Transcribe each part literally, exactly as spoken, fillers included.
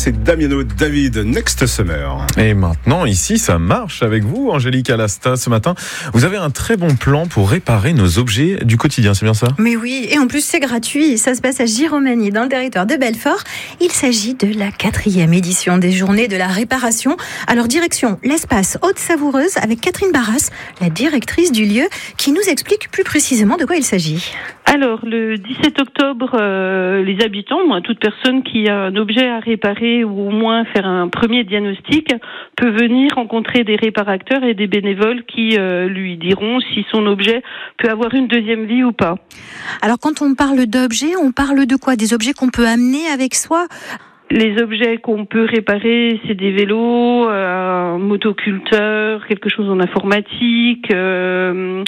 c'est Damiano David, Next Summer. Et maintenant, ici, ça marche avec vous, Angélique Alasta. Ce matin, vous avez un très bon plan pour réparer nos objets du quotidien, c'est bien ça ? Mais oui, et en plus c'est gratuit. Ça se passe à Giromagny, dans le territoire de Belfort. Il s'agit de la quatrième édition des Journées de la réparation. Alors direction l'espace Haute-Savoureuse avec Catherine Barras, la directrice du lieu, qui nous explique plus précisément de quoi il s'agit. Alors, le dix-sept octobre, euh, les habitants, moi, toute personne qui a un objet à réparer ou au moins faire un premier diagnostic peut venir rencontrer des réparateurs et des bénévoles qui euh, lui diront si son objet peut avoir une deuxième vie ou pas. Alors, quand on parle d'objets, on parle de quoi ? Des objets qu'on peut amener avec soi ? Les objets qu'on peut réparer, c'est des vélos, euh, un motoculteur, quelque chose en informatique, euh,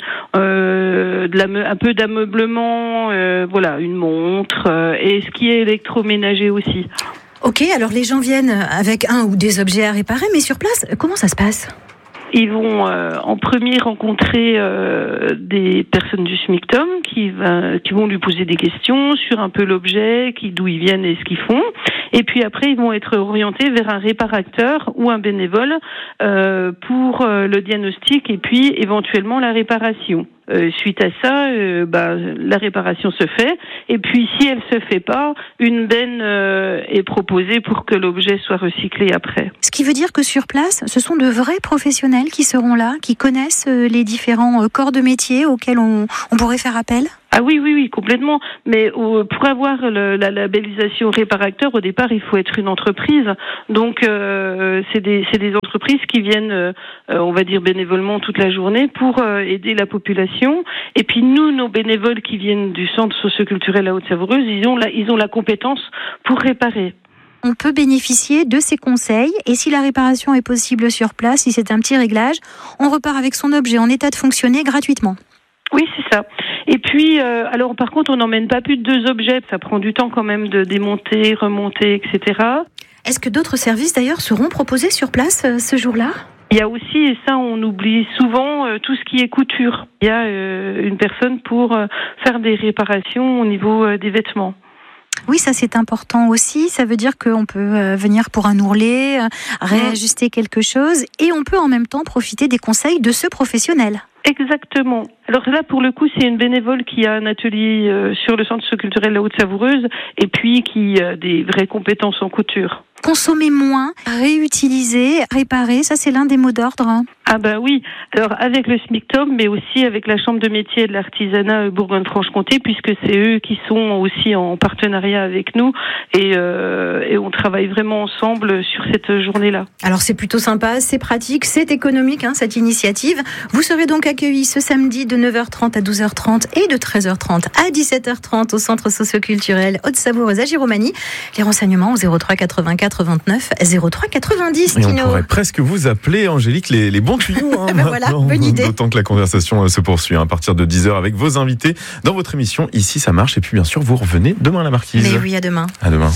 euh, de la, un peu d'ameublement, euh, voilà, une montre, euh, et ce qui est électroménager aussi. Ok, alors les gens viennent avec un ou des objets à réparer, mais sur place, comment ça se passe ? Ils vont euh, en premier rencontrer euh, des personnes du SMICTOM qui, va, qui vont lui poser des questions sur un peu l'objet, qui, d'où ils viennent et ce qu'ils font. Et puis après, ils vont être orientés vers un réparateur ou un bénévole euh, pour euh, le diagnostic et puis éventuellement la réparation. Euh, suite à ça, euh, bah, la réparation se fait. Et puis, si elle se fait pas, une benne euh, est proposée pour que l'objet soit recyclé après. Ce qui veut dire que sur place, ce sont de vrais professionnels qui seront là, qui connaissent les différents corps de métier auxquels on, on pourrait faire appel ? Ah oui, oui, oui, complètement. Mais euh, pour avoir le, la labellisation réparateur, au départ, il faut être une entreprise. Donc, euh, c'est des, c'est des entreprises qui viennent, euh, on va dire, bénévolement toute la journée pour euh, aider la population. Et puis nous, nos bénévoles qui viennent du centre socio-culturel à Haute-Savoureuse, ils ont la, ils ont la compétence pour réparer. On peut bénéficier de ces conseils et si la réparation est possible sur place, si c'est un petit réglage, on repart avec son objet en état de fonctionner gratuitement. Oui, c'est ça. Et puis, euh, alors par contre, on n'emmène pas plus de deux objets. Ça prend du temps quand même de démonter, remonter, et cetera. Est-ce que d'autres services d'ailleurs seront proposés sur place euh, ce jour-là ? Il y a aussi, et ça on oublie souvent, euh, tout ce qui est couture. Il y a euh, une personne pour euh, faire des réparations au niveau euh, des vêtements. Oui, ça c'est important aussi. Ça veut dire qu'on peut euh, venir pour un ourlet, euh, réajuster quelque chose et on peut en même temps profiter des conseils de ce professionnel. Exactement. Alors là, pour le coup, c'est une bénévole qui a un atelier euh, sur le centre socio-culturel de la Haute-Savoureuse et puis qui a des vraies compétences en couture. Consommer moins, réutiliser, réparer, ça c'est l'un des mots d'ordre. Hein. Ah bah oui, alors avec le SMICTOM, mais aussi avec la Chambre de métier et de l'artisanat Bourgogne-Franche-Comté, puisque c'est eux qui sont aussi en partenariat avec nous et, euh, et on travaille vraiment ensemble sur cette journée-là. Alors c'est plutôt sympa, c'est pratique, c'est économique hein, cette initiative. Vous serez donc accueillis ce samedi de neuf heures trente à douze heures trente et de treize heures trente à dix-sept heures trente au centre socio-culturel Haute-Savoureuse à Giromagny. Les renseignements au zéro trois quatre-vingt-quatre vingt-neuf zéro trois quatre-vingt-dix. Et on Tino. pourrait presque vous appeler, Angélique, les, les bons tuyaux. Hein, ben voilà, bonne idée. D'autant que la conversation se poursuit hein, à partir de dix heures avec vos invités dans votre émission Ici ça marche. Et puis bien sûr, vous revenez demain à la Marquise. Mais oui, à demain. À demain.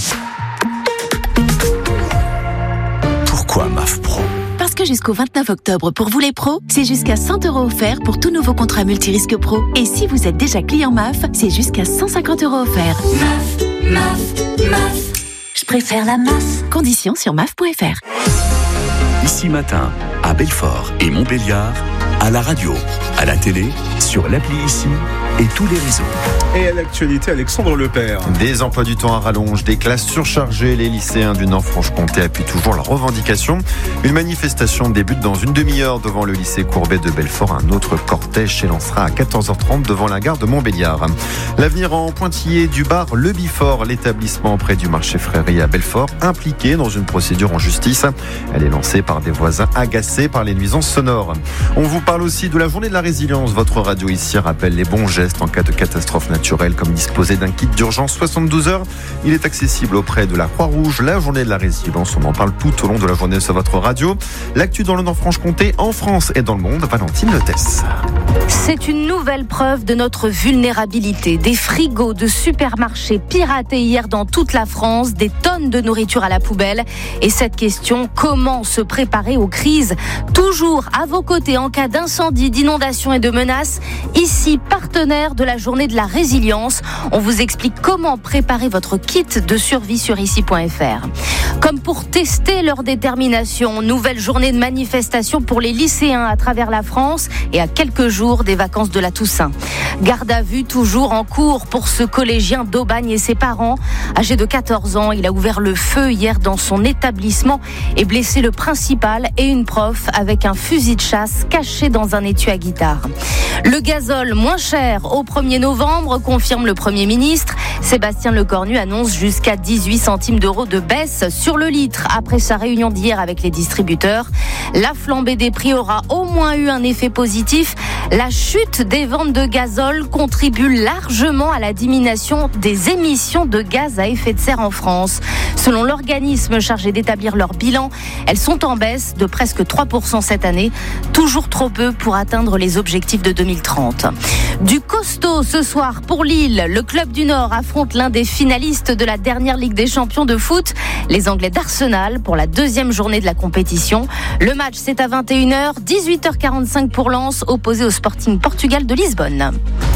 Pourquoi M A F Pro ? Parce que jusqu'au vingt-neuf octobre, pour vous les pros, c'est jusqu'à cent euros offerts pour tout nouveau contrat multirisque pro. Et si vous êtes déjà client M A F, c'est jusqu'à cent cinquante euros offerts. M A F, M A F, M A F. Je préfère la masse. Conditions sur maf point f r. Ici Matin, à Belfort et Montbéliard, à la radio, à la télé, sur l'appli Ici et tous les réseaux. Et à l'actualité, Alexandre Lepère. Des emplois du temps à rallonge, des classes surchargées, les lycéens du Nord-Franche-Comté appuient toujours leurs revendications. Une manifestation débute dans une demi-heure devant le lycée Courbet de Belfort. Un autre cortège s'élancera à quatorze heures trente devant la gare de Montbéliard. L'avenir en pointillé du bar Le Bifort, l'établissement près du marché Fréry à Belfort, impliqué dans une procédure en justice. Elle est lancée par des voisins agacés par les nuisances sonores. On vous parle aussi de la journée de la résilience. Votre radio ici rappelle les bons gestes en cas de catastrophe naturelle, comme disposer d'un kit d'urgence soixante-douze heures. Il est accessible auprès de la Croix-Rouge. La journée de la résilience, on en parle tout au long de la journée sur votre radio. L'actu dans le Nord-Franche-Comté, en France et dans le monde, Valentine Lotès. C'est une nouvelle preuve de notre vulnérabilité. Des frigos de supermarchés piratés hier dans toute la France, des tonnes de nourriture à la poubelle. Et cette question, comment se préparer aux crises ? Toujours à vos côtés en cas d'incendie, d'inondation et de menaces. Ici, partenaire de la journée de la résilience. On vous explique comment préparer votre kit de survie sur ici point f r. Comme pour tester leur détermination, nouvelle journée de manifestation pour les lycéens à travers la France et à quelques jours des vacances de la Toussaint. Garde à vue toujours en cours pour ce collégien d'Aubagne et ses parents. Âgé de quatorze ans, il a ouvert le feu hier dans son établissement et blessé le principal et une prof avec un fusil de chasse caché dans un étui à guitare. Le gazole moins cher au premier novembre, confirme le Premier ministre. Sébastien Lecornu annonce jusqu'à dix-huit centimes d'euros de baisse sur le litre après sa réunion d'hier avec les distributeurs. La flambée des prix aura au moins eu un effet positif. La chute des ventes de gazole contribue largement à la diminution des émissions de gaz à effet de serre en France. Selon l'organisme chargé d'établir leur bilan, elles sont en baisse de presque trois pour cent cette année, toujours trop peu pour atteindre les objectifs de deux mille trente. Du costaud ce soir pour Lille, le club du Nord affronte l'un des finalistes de la dernière Ligue des Champions de foot, les Anglais d'Arsenal, pour la deuxième journée de la compétition. Le match c'est à vingt et une heures, dix-huit heures quarante-cinq pour Lens, opposé au Sporting Portugal de Lisbonne.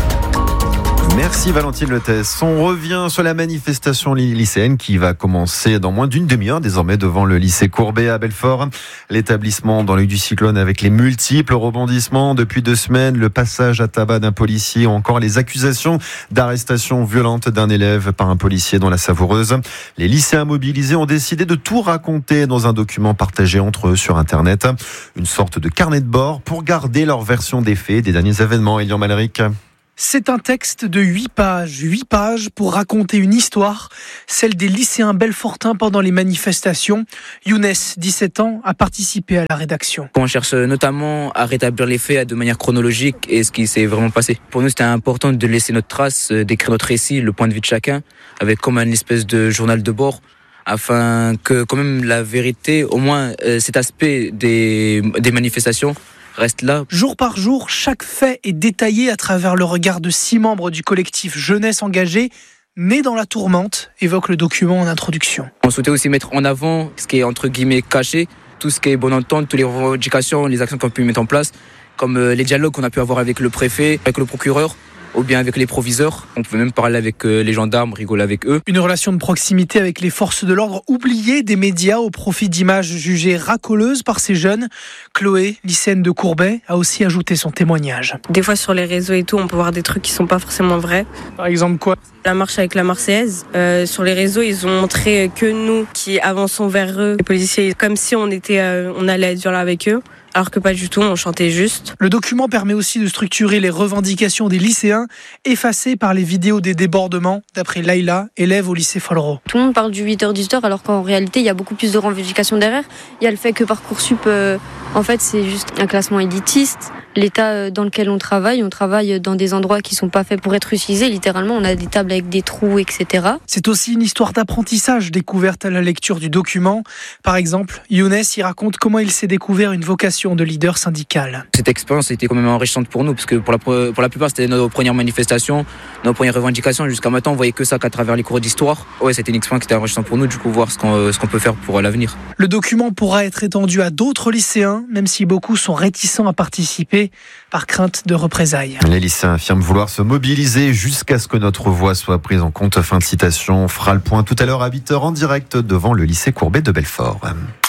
Merci Valentine Letès. On revient sur la manifestation lycéenne qui va commencer dans moins d'une demi-heure désormais devant le lycée Courbet à Belfort. L'établissement dans l'œil du cyclone avec les multiples rebondissements depuis deux semaines, le passage à tabac d'un policier ou encore les accusations d'arrestation violente d'un élève par un policier dans la Savoureuse. Les lycéens mobilisés ont décidé de tout raconter dans un document partagé entre eux sur Internet. Une sorte de carnet de bord pour garder leur version des faits des derniers événements. Elian Malric. C'est un texte de huit pages, huit pages pour raconter une histoire, celle des lycéens belfortins pendant les manifestations. Younes, dix-sept ans, a participé à la rédaction. On cherche notamment à rétablir les faits de manière chronologique et ce qui s'est vraiment passé. Pour nous, c'était important de laisser notre trace, d'écrire notre récit, le point de vue de chacun, avec comme une espèce de journal de bord, afin que quand même la vérité, au moins cet aspect des, des manifestations, reste là. Jour par jour, chaque fait est détaillé à travers le regard de six membres du collectif Jeunesse Engagée, né dans la tourmente, évoque le document en introduction. On souhaitait aussi mettre en avant ce qui est entre guillemets caché, tout ce qui est bonne entente, toutes les revendications, les actions qu'on a pu mettre en place, comme les dialogues qu'on a pu avoir avec le préfet, avec le procureur, ou bien avec les proviseurs. On pouvait même parler avec les gendarmes, rigoler avec eux. Une relation de proximité avec les forces de l'ordre oubliée des médias au profit d'images jugées racoleuses par ces jeunes. Chloé, lycéenne de Courbet, a aussi ajouté son témoignage. Des fois sur les réseaux et tout, on peut voir des trucs qui sont pas forcément vrais. Par exemple quoi ? La marche avec la Marseillaise. Euh, sur les réseaux, ils ont montré que nous qui avançons vers eux, les policiers, comme si on était, euh, on allait être là avec eux. Alors que pas du tout, on chantait juste. Le document permet aussi de structurer les revendications des lycéens, effacées par les vidéos des débordements, d'après Laïla, élève au lycée Follereau. Tout le monde parle du huit heures dix-huit heures, alors qu'en réalité, il y a beaucoup plus de revendications derrière. Il y a le fait que Parcoursup, euh, en fait, c'est juste un classement élitiste. L'état dans lequel on travaille, on travaille dans des endroits qui sont pas faits pour être utilisés. Littéralement, on a des tables avec des trous, et cetera. C'est aussi une histoire d'apprentissage découverte à la lecture du document. Par exemple, Younes y raconte comment il s'est découvert une vocation de leader syndical. Cette expérience était quand même enrichissante pour nous, parce que pour la, pour la plupart, c'était nos premières manifestations, nos premières revendications. Jusqu'à maintenant, on voyait que ça qu'à travers les cours d'histoire. Ouais, c'était une expérience qui était enrichissante pour nous, du coup, voir ce qu'on, ce qu'on peut faire pour l'avenir. Le document pourra être étendu à d'autres lycéens, même si beaucoup sont réticents à participer par crainte de représailles. Les lycéens affirment vouloir se mobiliser jusqu'à ce que notre voix soit prise en compte. Fin de citation. On fera le point tout à l'heure à huit heures en direct devant le lycée Courbet de Belfort.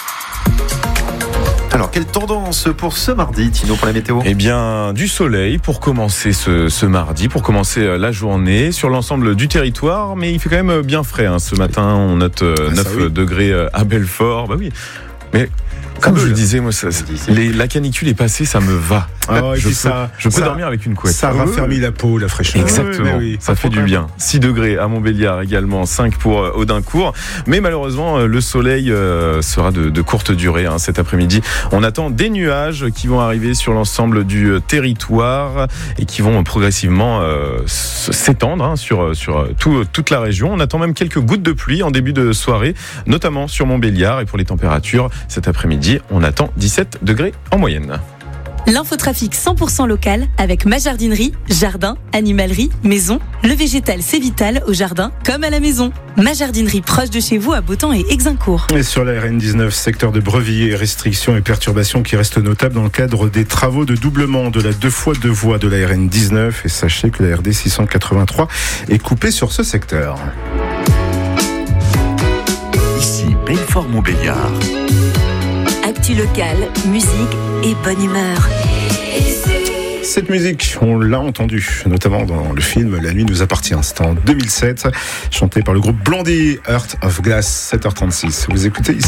Alors, quelle tendance pour ce mardi, Tino, pour la météo ? Eh bien, du soleil pour commencer ce, ce mardi, pour commencer la journée sur l'ensemble du territoire, mais il fait quand même bien frais. Hein. Ce matin, on note ah, neuf oui. degrés à Belfort. Bah oui, mais comme je le disais, moi, ça, les, la canicule est passée, ça me va. Oh, je peux, ça, je peux ça, dormir avec une couette. Ça raffermit la peau, la fraîcheur. Exactement, oui, oui, ça fait du bien. six degrés à Montbéliard également, cinq pour Audincourt. Mais malheureusement, le soleil sera de, de courte durée hein, cet après-midi. On attend des nuages qui vont arriver sur l'ensemble du territoire et qui vont progressivement euh, s'étendre hein, sur, sur tout, toute la région. On attend même quelques gouttes de pluie en début de soirée, notamment sur Montbéliard. Et pour les températures, cet après-midi, on attend dix-sept degrés en moyenne. L'infotrafic cent pour cent local avec ma jardinerie, jardin, animalerie, maison. Le végétal c'est vital au jardin comme à la maison. Ma jardinerie proche de chez vous à Beautemps et Exincourt. Et sur la R N dix-neuf, secteur de Brevilliers, restrictions et perturbations qui restent notables dans le cadre des travaux de doublement de la deux fois deux voies de la R N dix-neuf. Et sachez que la R D six cent quatre-vingt-trois est coupée sur ce secteur. Ici Belfort-Montbéliard. Actu local, musique et bonne humeur. Cette musique, on l'a entendue, notamment dans le film La nuit nous appartient. C'était en deux mille sept, chanté par le groupe Blondie, Heart of Glass, sept heures trente-six. Vous écoutez ici